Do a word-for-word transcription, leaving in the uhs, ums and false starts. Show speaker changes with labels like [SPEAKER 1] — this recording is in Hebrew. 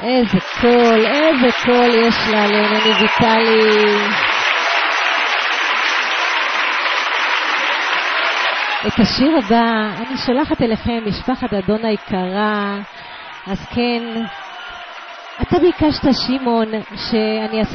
[SPEAKER 1] איזה קול, איזה קול יש לה לעינני ויטלי. את השיר הבא אני שולחת אליכם, משפחת אדון היקרה. אז כן, אתה ביקשת, שמעון, שאני אעשה